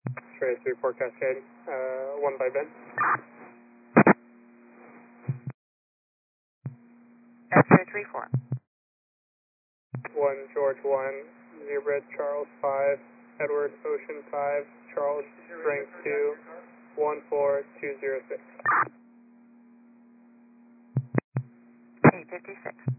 Straight 3 Port Cascade, 1 by Ben. X-ray 3-4. 1 George 1, Zebra Charles 5, Edward Ocean 5, Charles Strength 2, 14206. 856.